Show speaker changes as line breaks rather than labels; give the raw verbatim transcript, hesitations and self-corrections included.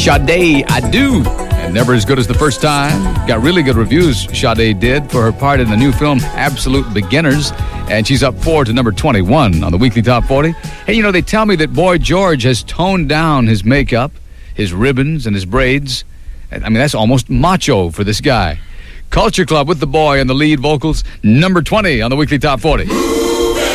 Sade, I Do. And never as good as the first time. Got really good reviews, Sade did, for her part in the new film Absolute Beginners. And she's up four to number twenty-one on the weekly Top forty. Hey, you know, they tell me that Boy George has toned down his makeup, his ribbons, and his braids. I mean, that's almost macho for this guy. Culture Club with the Boy and the lead vocals, number twenty on the weekly Top forty.